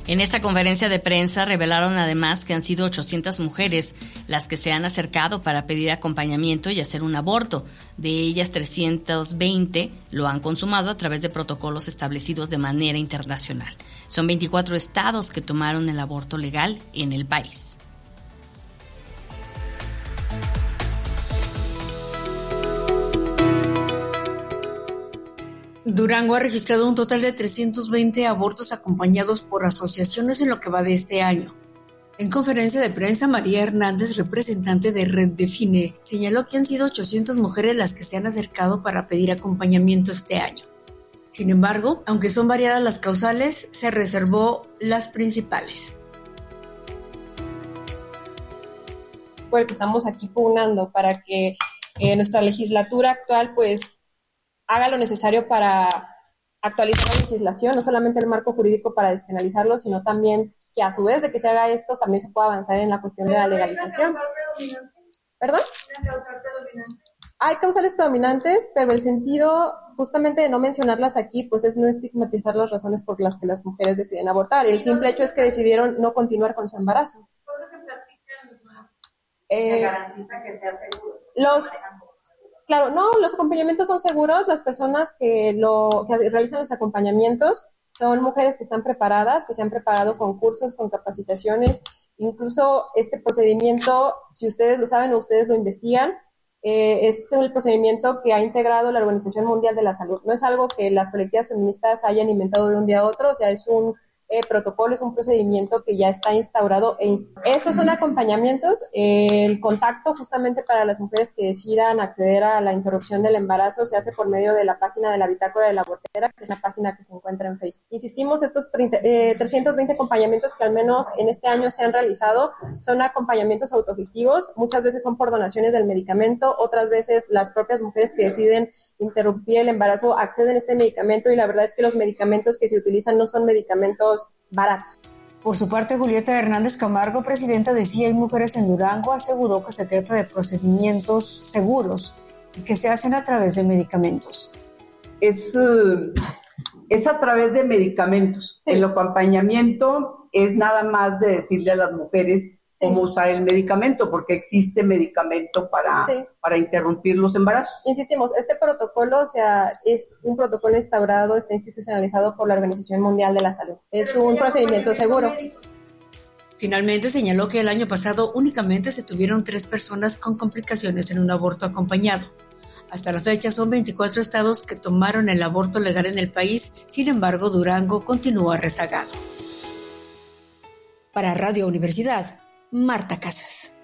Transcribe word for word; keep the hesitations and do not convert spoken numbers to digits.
En esta conferencia de prensa revelaron además que han sido ochocientas mujeres las que se han acercado para pedir acompañamiento y hacer un aborto. De ellas, trescientas veinte lo han consumado a través de protocolos establecidos de manera internacional. Son veinticuatro estados que tomaron el aborto legal en el país. Durango ha registrado un total de trescientos veinte abortos acompañados por asociaciones en lo que va de este año. En conferencia de prensa, María Hernández, representante de Red Define, señaló que han sido ochocientas mujeres las que se han acercado para pedir acompañamiento este año. Sin embargo, aunque son variadas las causales, se reservó las principales. Por el que estamos aquí pugnando para que eh, nuestra legislatura actual pues haga lo necesario para actualizar la legislación, no solamente el marco jurídico para despenalizarlo, sino también que a su vez de que se haga esto, también se pueda avanzar en la cuestión de la legalización. ¿Perdón? Hay causales predominantes, pero el sentido justamente de no mencionarlas aquí, pues es no estigmatizar las razones por las que las mujeres deciden abortar. El simple hecho es que decidieron no continuar con su embarazo. ¿Por qué se platican? Eh, ¿Se garantiza que sea seguro? Los... Claro, no, los acompañamientos son seguros, las personas que, lo, que realizan los acompañamientos son mujeres que están preparadas, que se han preparado con cursos, con capacitaciones, incluso este procedimiento, si ustedes lo saben o ustedes lo investigan, eh, es el procedimiento que ha integrado la Organización Mundial de la Salud. No es algo que las colectivas feministas hayan inventado de un día a otro, o sea, es un Eh, protocolo, es un procedimiento que ya está instaurado. E inst- Estos son acompañamientos, eh, el contacto justamente para las mujeres que decidan acceder a la interrupción del embarazo se hace por medio de la página de la Bitácora de la Abortera, que es la página que se encuentra en Facebook. Insistimos, estos treinta, eh, trescientos veinte acompañamientos que al menos en este año se han realizado son acompañamientos autogestivos, muchas veces son por donaciones del medicamento, otras veces las propias mujeres que deciden interrumpir el embarazo acceden a este medicamento y la verdad es que los medicamentos que se utilizan no son medicamentos baratos. Por su parte, Julieta Hernández Camargo, presidenta de C I Hay Mujeres en Durango, aseguró que se trata de procedimientos seguros y que se hacen a través de medicamentos. Es, uh, es a través de medicamentos. Sí. El acompañamiento es nada más de decirle a las mujeres sí. cómo usar el medicamento, porque existe medicamento para, sí. para interrumpir los embarazos. Insistimos, este protocolo, o sea, es un protocolo instaurado, está institucionalizado por la Organización Mundial de la Salud. Es un procedimiento seguro. Finalmente señaló que el año pasado únicamente se tuvieron tres personas con complicaciones en un aborto acompañado. Hasta la fecha son veinticuatro estados que tomaron el aborto legal en el país, sin embargo Durango continúa rezagado. Para Radio Universidad, Marta Casas.